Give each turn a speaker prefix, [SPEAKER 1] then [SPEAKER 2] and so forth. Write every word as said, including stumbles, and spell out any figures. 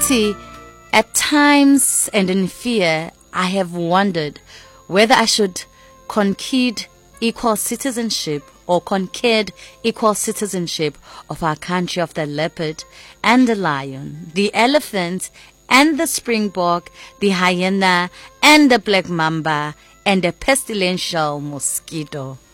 [SPEAKER 1] Uti, at times and in fear, I have wondered whether I should concede equal citizenship or concede equal citizenship of our country of the leopard and the lion, the elephant and the springbok, the hyena and the black mamba and the pestilential mosquito.